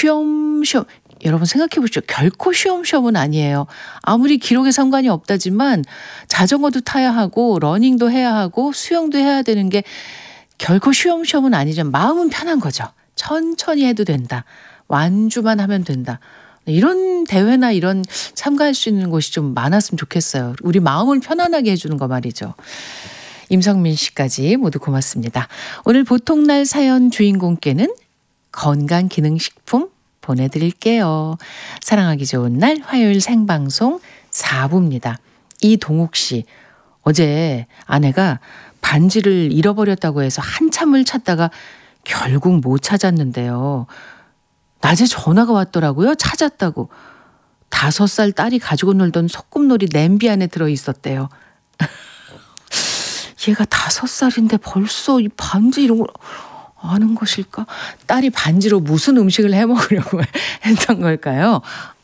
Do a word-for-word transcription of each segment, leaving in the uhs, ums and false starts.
쉬엄쉬엄 여러분 생각해 보시죠. 결코 쉬엄쉬엄은 아니에요. 아무리 기록에 상관이 없다지만 자전거도 타야 하고 러닝도 해야 하고 수영도 해야 되는 게 결코 쉬엄쉬엄은 아니죠. 마음은 편한 거죠. 천천히 해도 된다. 완주만 하면 된다. 이런 대회나 이런 참가할 수 있는 곳이 좀 많았으면 좋겠어요. 우리 마음을 편안하게 해주는 거 말이죠. 임성민 씨까지 모두 고맙습니다. 오늘 보통날 사연 주인공께는 건강기능식품 보내드릴게요. 사랑하기 좋은 날 화요일 생방송 사 부입니다. 이동욱 씨, 어제 아내가 반지를 잃어버렸다고 해서 한참을 찾다가 결국 못 찾았는데요. 낮에 전화가 왔더라고요. 찾았다고. 다섯 살 딸이 가지고 놀던 소꿉놀이 냄비 안에 들어있었대요. 얘가 다섯 살인데 벌써 이 반지 이런 걸 아는 것일까? 딸이 반지로 무슨 음식을 해먹으려고 했던 걸까요?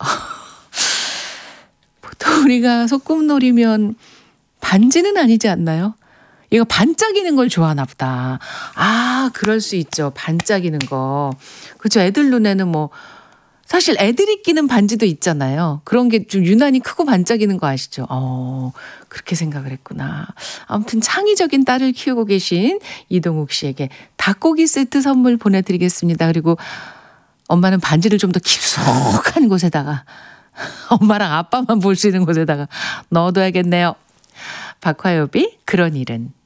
보통 우리가 소꿉놀이면 반지는 아니지 않나요? 얘가 반짝이는 걸 좋아하나 보다. 아, 그럴 수 있죠. 반짝이는 거. 그렇죠. 애들 눈에는 뭐 사실 애들이 끼는 반지도 있잖아요. 그런 게 좀 유난히 크고 반짝이는 거 아시죠? 어, 그렇게 생각을 했구나. 아무튼 창의적인 딸을 키우고 계신 이동욱 씨에게 닭고기 세트 선물 보내드리겠습니다. 그리고 엄마는 반지를 좀 더 깊숙한 곳에다가 엄마랑 아빠만 볼 수 있는 곳에다가 넣어둬야겠네요. 박화요비 그런 일은.